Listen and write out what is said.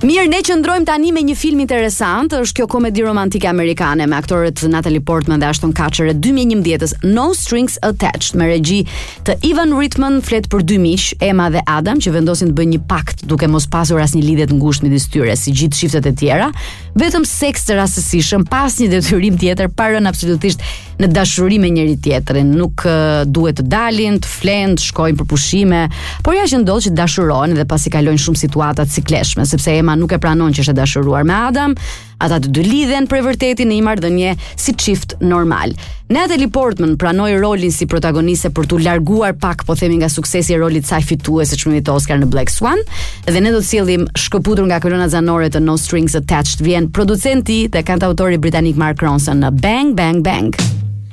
Mirë, ne qëndrojmë tani me një film interesant, është kjo komedi romantike amerikane me aktorët Natalie Portman dhe Ashton Kutcher e 2011-s, No Strings Attached, me regji të Ivan Reitman, flet për dy miq, Emma dhe Adam, që vendosin të bëjnë një pakt duke mos pasur asnjë lidhje të ngushtë midis tyre, si gjithë shiftet e tjera, vetëm seks të rastësishëm, pas një detyrim tjetër, pa rënë absolutisht në dashuri me njëri tjetrin. Nuk duhet të dalin, të flenë, të shkojnë për pushime, por ja që ndodh që dashurohen dhe pasi kalojnë shumë situata të cikleshme, sepse Emma nuk e pranon që është e dashuruar me Adam, ata të dy lidhen për e vërtetë në një marrëdhënie si çift normal. Natalie Portman pranoi rolin si protagoniste për t'u larguar pak, po themi, nga suksesi i rolit saj fituese çmimit Oscar në Black Swan, dhe ne do të sjellim shkëputur nga kolonat zanore të No Strings Attached, vjen producenti dhe kantautori britanik Mark Ronson në Bang Bang Bang.